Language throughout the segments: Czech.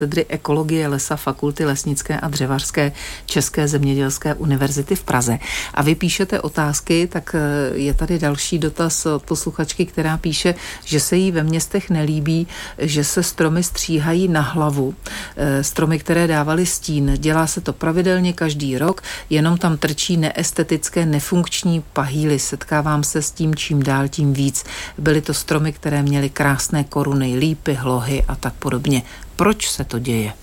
katedry ekologie lesa Fakulty lesnické a dřevařské České zemědělské univerzity v Praze. A vy píšete otázky, tak je tady další dotaz od posluchačky, která píše, že se jí ve městech nelíbí, že se stromy stříhají na hlavu. Stromy, které dávaly stín. Dělá se to pravidelně každý rok, jenom tam trčí neestetické, nefunkční pahýly. Setkávám se s tím čím dál, tím víc. Byly to stromy, které měly krásné koruny, lípy, hlohy a tak podobně. Proč se to děje?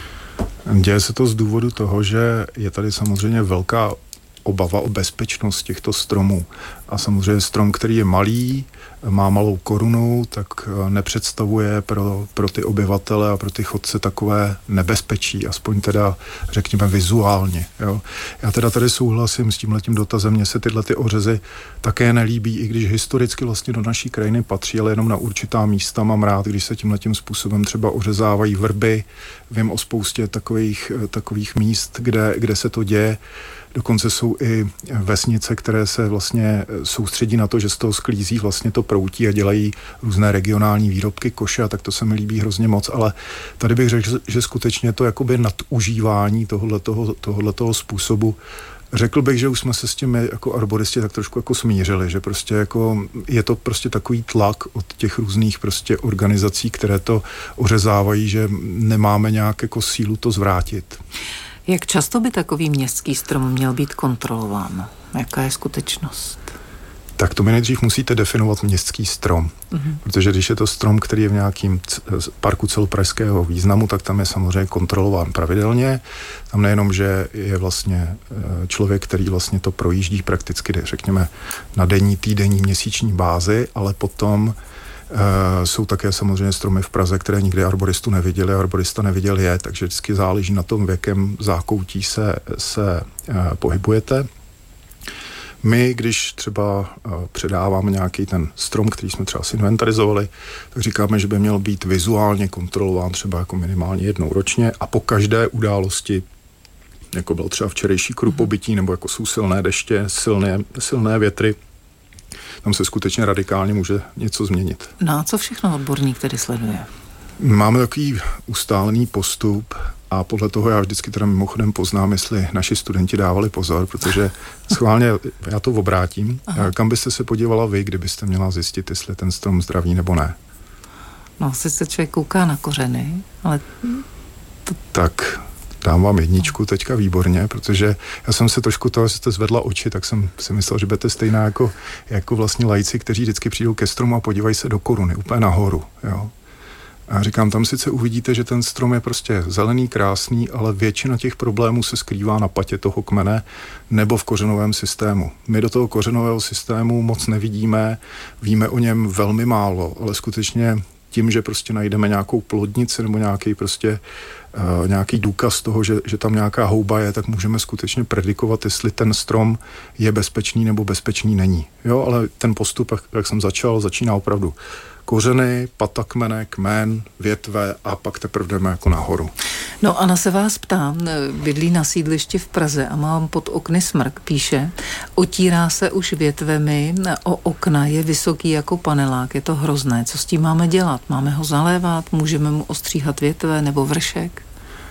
Děje se to z důvodu toho, že je tady samozřejmě velká obava o bezpečnost těchto stromů. A samozřejmě strom, který je malý, má malou korunu, tak nepředstavuje pro ty obyvatele a pro ty chodce takové nebezpečí, aspoň teda řekněme vizuálně. Jo. Já teda tady souhlasím s tímhletím dotazem, mně se tyhle ty ořezy také nelíbí, i když historicky vlastně do naší krajiny patří, ale jenom na určitá místa. Mám rád, když se tímhletím způsobem třeba ořezávají vrby. Vím o spoustě takových míst, kde se to děje. Dokonce jsou i vesnice, které se vlastně soustředí na to, že z toho sklízí vlastně to proutí a dělají různé regionální výrobky, koše, a tak to se mi líbí hrozně moc, ale tady bych řekl, že skutečně to jakoby nadužívání tohoto způsobu. Řekl bych, že už jsme se s tím jako arboristi tak trošku jako smířili, že prostě jako je to prostě takový tlak od těch různých prostě organizací, které to ořezávají, že nemáme nějak jako sílu to zvrátit. Jak často by takový městský strom měl být kontrolován? Jaká je skutečnost? Tak to mi nejdřív musíte definovat městský strom. Protože když je to strom, který je v nějakém parku celopražského významu, tak tam je samozřejmě kontrolován pravidelně. Tam nejenom, že je vlastně člověk, který vlastně to projíždí prakticky, řekněme, na denní, týdenní, měsíční bázi, ale potom jsou také samozřejmě stromy v Praze, které nikdy arboristu neviděli a arborista neviděl je, takže vždycky záleží na tom, v jakém zákoutí se pohybujete. My, když třeba předáváme nějaký ten strom, který jsme třeba inventarizovali, tak říkáme, že by měl být vizuálně kontrolován třeba jako minimálně jednou ročně a po každé události, jako byl třeba včerejší krupobytí, nebo jako jsou silné deště, silné větry, tam se skutečně radikálně může něco změnit. No a co všechno odborník tedy sleduje? Máme takový ustálený postup a podle toho já vždycky teda mimochodem poznám, jestli naši studenti dávali pozor, protože schválně já to obrátím. Kam byste se podívala vy, kdybyste měla zjistit, jestli ten strom zdraví nebo ne? No, sice člověk kouká na kořeny, ale... Tak dám vám jedničku teďka výborně, protože já jsem se trošku toho, že jste zvedla oči, tak jsem si myslel, že budete stejná jako vlastně laici, kteří vždycky přijdou ke stromu a podívají se do koruny, úplně nahoru, jo. A říkám, tam sice uvidíte, že ten strom je prostě zelený, krásný, ale většina těch problémů se skrývá na patě toho kmene nebo v kořenovém systému. My do toho kořenového systému moc nevidíme, víme o něm velmi málo, ale skutečně tím, že prostě najdeme nějakou plodnici nebo nějaký důkaz toho, že tam nějaká houba je, tak můžeme skutečně predikovat, jestli ten strom je bezpečný nebo bezpečný není. Jo, ale ten postup, jak jsem začíná opravdu kořeny, pata kmene, kmen, větve a pak teprve jdeme jako nahoru. No Anna se vás ptá, bydlí na sídlišti v Praze a mám pod okny smrk, píše, otírá se už větvemi o okna, je vysoký jako panelák, je to hrozné, co s tím máme dělat? Máme ho zalévat, můžeme mu ostříhat větve nebo vršek?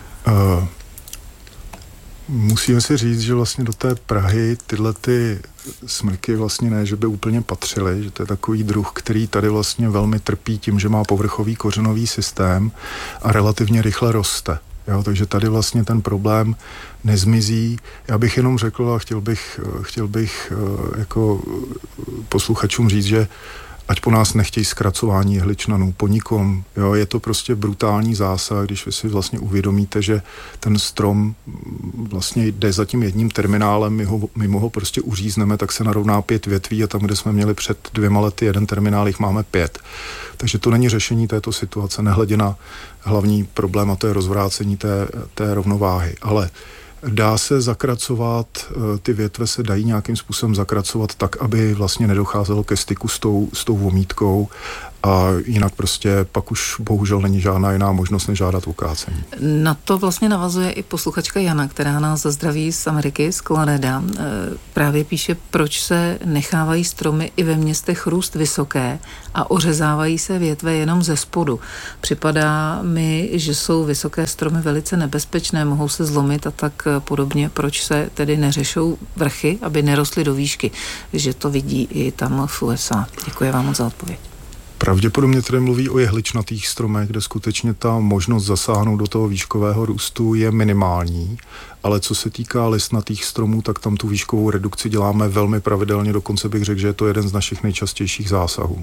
Musíme si říct, že vlastně do té Prahy tyhle ty smrky vlastně ne, že by úplně patřily, že to je takový druh, který tady vlastně velmi trpí tím, že má povrchový kořenový systém a relativně rychle roste. Jo, takže tady vlastně ten problém nezmizí. Já bych jenom řekl a chtěl bych jako posluchačům říct, že ať po nás nechtějí zkracování jehličnanů, po nikom. Jo, je to prostě brutální zásah, když vy si vlastně uvědomíte, že ten strom vlastně jde za tím jedním terminálem, my ho prostě uřízneme, tak se narovná 5 větví a tam, kde jsme měli před 2 lety jeden terminál, jich máme 5. Takže to není řešení této situace, nehledě na hlavní problém, a to je rozvrácení té rovnováhy. Ale dá se zakracovat, ty větve se dají nějakým způsobem zakracovat tak, aby vlastně nedocházelo ke styku s tou vomítkou a jinak prostě pak už bohužel není žádná jiná možnost než žádat o kácení. Na to vlastně navazuje i posluchačka Jana, která nás zazdraví z Ameriky, z Colorada. Právě píše, proč se nechávají stromy i ve městech růst vysoké a ořezávají se větve jenom ze spodu. Připadá mi, že jsou vysoké stromy velice nebezpečné, mohou se zlomit a tak podobně. Proč se tedy neřešou vrchy, aby nerostly do výšky? Že to vidí i tam v USA. Děkuji vám moc za odpověď. Pravděpodobně tedy mluví o jehličnatých stromech, kde skutečně ta možnost zasáhnout do toho výškového růstu je minimální, ale co se týká listnatých stromů, tak tam tu výškovou redukci děláme velmi pravidelně, dokonce bych řekl, že je to jeden z našich nejčastějších zásahů.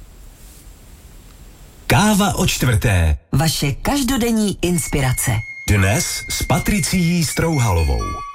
Káva o čtvrté. Vaše každodenní inspirace. Dnes s Patricií Strouhalovou.